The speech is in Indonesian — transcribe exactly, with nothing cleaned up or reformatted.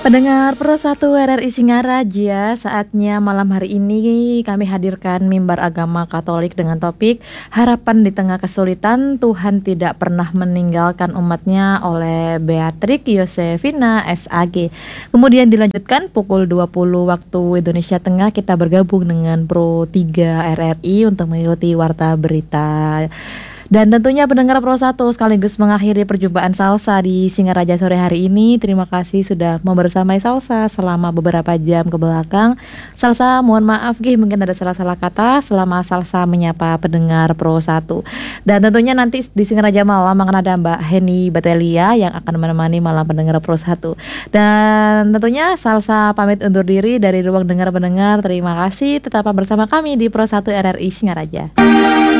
Pendengar Pro satu R R I Singaraja, saatnya malam hari ini kami hadirkan mimbar agama Katolik dengan topik Harapan di Tengah Kesulitan, Tuhan Tidak Pernah Meninggalkan Umatnya oleh Beatrix Yosefina S A G. Kemudian dilanjutkan pukul dua puluh waktu Indonesia Tengah, kita bergabung dengan Pro tiga R R I untuk mengikuti Warta Berita. Dan tentunya pendengar Pro satu sekaligus mengakhiri perjumpaan Salsa di Singaraja sore hari ini. Terima kasih sudah membersamai Salsa selama beberapa jam ke belakang. Salsa mohon maaf Gih, mungkin ada salah-salah kata selama Salsa menyapa pendengar Pro satu. Dan tentunya nanti di Singaraja malam akan ada Mbak Heni Batelia yang akan menemani malam pendengar Pro satu. Dan tentunya Salsa pamit undur diri dari ruang dengar pendengar. Terima kasih, tetap bersama kami di Pro satu R R I Singaraja.